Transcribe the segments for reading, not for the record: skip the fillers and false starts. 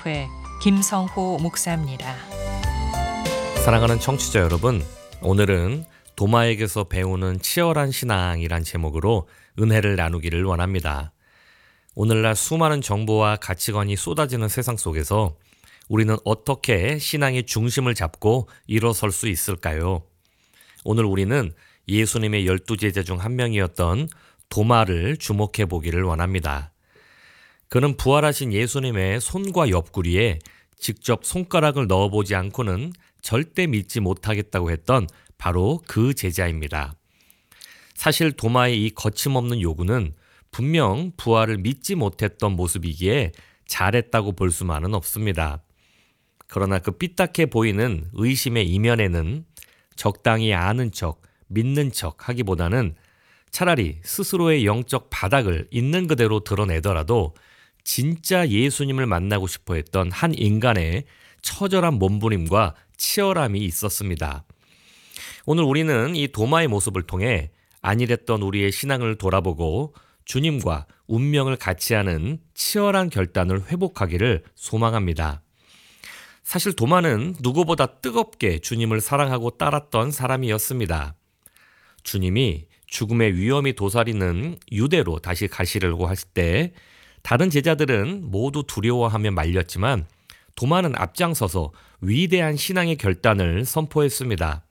순복음교회 김성호 목사입니다. 사랑하는 청취자 여러분, 오늘은 도마에게서 배우는 치열한 신앙이란 제목으로 은혜를 나누기를 원합니다. 오늘날 수많은 정보와 가치관이 쏟아지는 세상 속에서 우리는 어떻게 신앙의 중심을 잡고 일어설 수 있을까요? 오늘 우리는 예수님의 12제자 중 한 명이었던 도마를 주목해 보기를 원합니다. 그는 부활하신 예수님의 손과 옆구리에 직접 손가락을 넣어보지 않고는 절대 믿지 못하겠다고 했던 바로 그 제자입니다. 사실 도마의 이 거침없는 요구는 분명 부활을 믿지 못했던 모습이기에 잘했다고 볼 수만은 없습니다. 그러나 그 삐딱해 보이는 의심의 이면에는 적당히 아는 척, 믿는 척 하기보다는 차라리 스스로의 영적 바닥을 있는 그대로 드러내더라도 진짜 예수님을 만나고 싶어 했던 한 인간의 처절한 몸부림과 치열함이 있었습니다. 오늘 우리는 이 도마의 모습을 통해 안일했던 우리의 신앙을 돌아보고 주님과 운명을 같이 하는 치열한 결단을 회복하기를 소망합니다. 사실 도마는 누구보다 뜨겁게 주님을 사랑하고 따랐던 사람이었습니다. 주님이 죽음의 위험이 도사리는 유대로 다시 가시려고 하실 때 다른 제자들은 모두 두려워하며 말렸지만 도마는 앞장서서 위대한 신앙의 결단을 선포했습니다.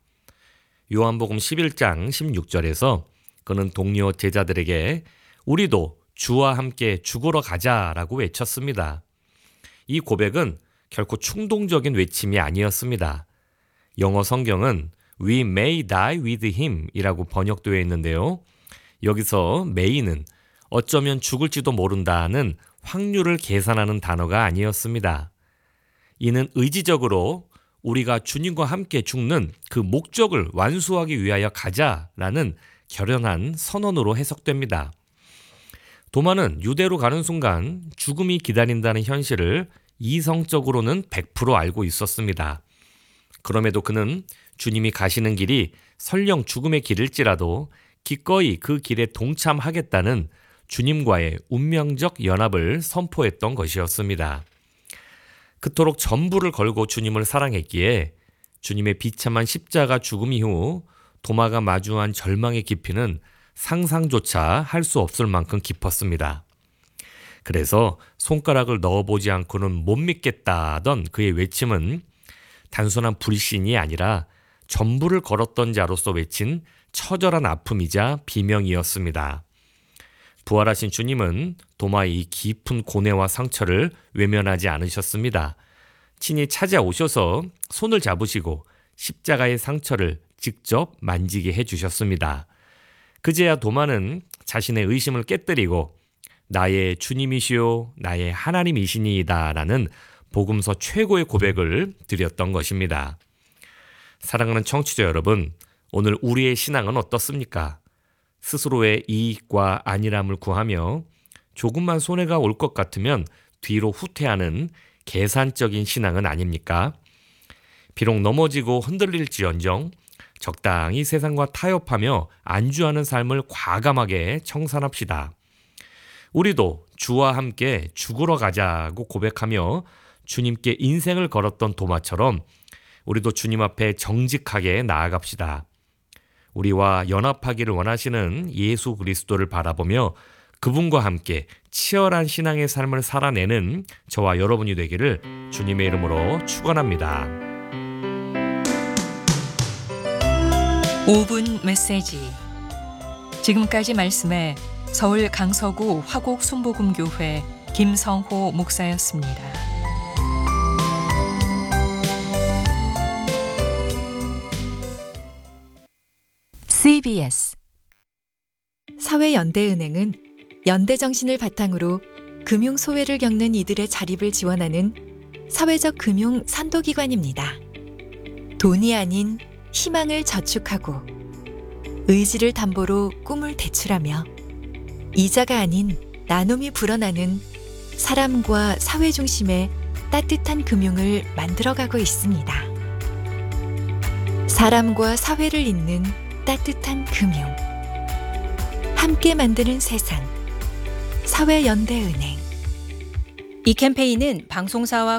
요한복음 11장 16절에서 그는 동료 제자들에게 우리도 주와 함께 죽으러 가자라고 외쳤습니다. 이 고백은 결코 충동적인 외침이 아니었습니다. 영어 성경은 We may die with him 이라고 번역되어 있는데요. 여기서 may는 어쩌면 죽을지도 모른다는 확률을 계산하는 단어가 아니었습니다. 이는 의지적으로 우리가 주님과 함께 죽는 그 목적을 완수하기 위하여 가자라는 결연한 선언으로 해석됩니다. 도마는 유대로 가는 순간 죽음이 기다린다는 현실을 이성적으로는 100% 알고 있었습니다. 그럼에도 그는 주님이 가시는 길이 설령 죽음의 길일지라도 기꺼이 그 길에 동참하겠다는 주님과의 운명적 연합을 선포했던 것이었습니다. 그토록 전부를 걸고 주님을 사랑했기에 주님의 비참한 십자가 죽음 이후 도마가 마주한 절망의 깊이는 상상조차 할 수 없을 만큼 깊었습니다. 그래서 손가락을 넣어보지 않고는 못 믿겠다던 그의 외침은 단순한 불신이 아니라 전부를 걸었던 자로서 외친 처절한 아픔이자 비명이었습니다. 부활하신 주님은 도마의 이 깊은 고뇌와 상처를 외면하지 않으셨습니다. 친히 찾아오셔서 손을 잡으시고 십자가의 상처를 직접 만지게 해주셨습니다. 그제야 도마는 자신의 의심을 깨뜨리고 나의 주님이시오 나의 하나님이시니이다 라는 복음서 최고의 고백을 드렸던 것입니다. 사랑하는 청취자 여러분, 오늘 우리의 신앙은 어떻습니까? 스스로의 이익과 안일함을 구하며 조금만 손해가 올 것 같으면 뒤로 후퇴하는 계산적인 신앙은 아닙니까? 비록 넘어지고 흔들릴지언정 적당히 세상과 타협하며 안주하는 삶을 과감하게 청산합시다. 우리도 주와 함께 죽으러 가자고 고백하며 주님께 인생을 걸었던 도마처럼 우리도 주님 앞에 정직하게 나아갑시다. 우리와 연합하기를 원하시는 예수 그리스도를 바라보며 그분과 함께 치열한 신앙의 삶을 살아내는 저와 여러분이 되기를 주님의 이름으로 축원합니다. 5분 메시지. 지금까지 말씀에 서울 강서구 화곡 순복음교회 김성호 목사였습니다. CBS 사회연대은행은 연대정신을 바탕으로 금융 소외를 겪는 이들의 자립을 지원하는 사회적 금융 선도기관입니다. 돈이 아닌 희망을 저축하고 의지를 담보로 꿈을 대출하며 이자가 아닌 나눔이 불어나는 사람과 사회 중심의 따뜻한 금융을 만들어가고 있습니다. 사람과 사회를 잇는 따뜻한 금융, 함께 만드는 세상, 사회연대은행. 이 캠페인은 방송사와